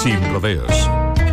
sin rodeos.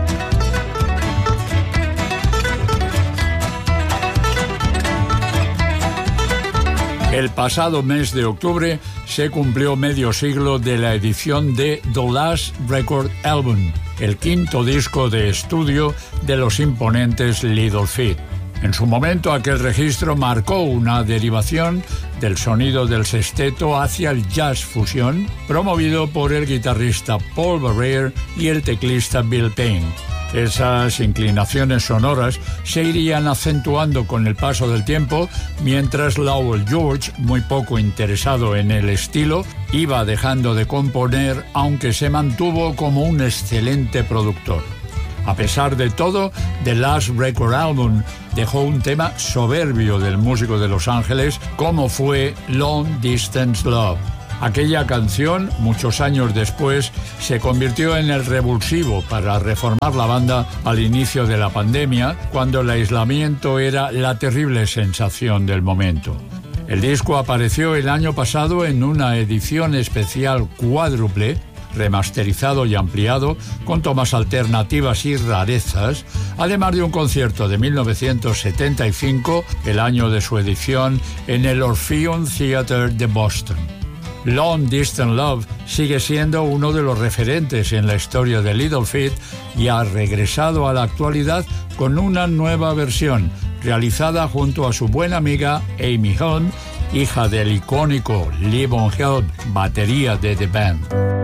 El pasado mes de octubre se cumplió medio siglo de la edición de The Last Record Album, el quinto disco de estudio de los imponentes Little Feat. En su momento, aquel registro marcó una derivación del sonido del sexteto hacia el jazz fusión, promovido por el guitarrista Paul Barrere y el teclista Bill Payne. Esas inclinaciones sonoras se irían acentuando con el paso del tiempo, mientras Lowell George, muy poco interesado en el estilo, iba dejando de componer, aunque se mantuvo como un excelente productor. A pesar de todo, The Last Record Album dejó un tema soberbio del músico de Los Ángeles, como fue Long Distance Love. Aquella canción, muchos años después, se convirtió en el revulsivo para reformar la banda al inicio de la pandemia, cuando el aislamiento era la terrible sensación del momento. El disco apareció el año pasado en una edición especial cuádruple, remasterizado y ampliado, con tomas alternativas y rarezas, además de un concierto de 1975, el año de su edición, en el Orpheum Theatre de Boston. Long Distance Love sigue siendo uno de los referentes en la historia de Little Feat y ha regresado a la actualidad con una nueva versión, realizada junto a su buena amiga Amy Hunt, hija del icónico Levon Helm, batería de The Band.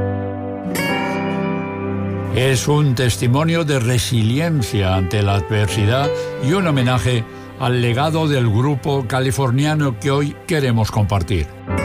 Es un testimonio de resiliencia ante la adversidad y un homenaje al legado del grupo californiano que hoy queremos compartir.